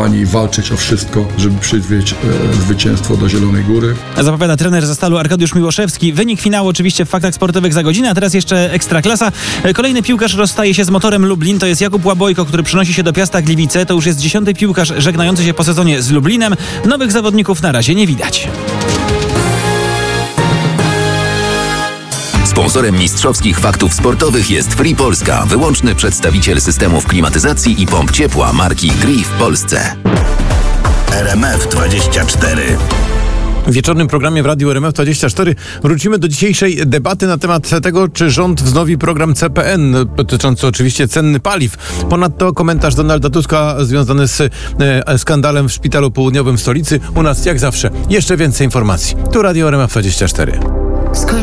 zdecydowani i walczyć o wszystko, żeby przywieźć zwycięstwo do Zielonej Góry. Zapowiada trener ze Stalu Arkadiusz Miłoszewski. Wynik finału oczywiście w Faktach Sportowych za godzinę, a teraz jeszcze Ekstraklasa. Kolejny piłkarz rozstaje się z Motorem Lublin, to jest Jakub Łabojko, który przynosi się do Piasta Gliwice. To już jest 10. piłkarz żegnający się po sezonie z Lublinem. Nowych zawodników na razie nie widać. Sponsorem mistrzowskich Faktów Sportowych jest Free Polska, wyłączny przedstawiciel systemów klimatyzacji i pomp ciepła marki Gree w Polsce. RMF24. W wieczornym programie w Radiu RMF24 wrócimy do dzisiejszej debaty na temat tego, czy rząd wznowi program CPN, dotyczący oczywiście ceny paliw. Ponadto komentarz Donalda Tuska związany z skandalem w Szpitalu Południowym w stolicy. U nas jak zawsze jeszcze więcej informacji. Tu Radio RMF24.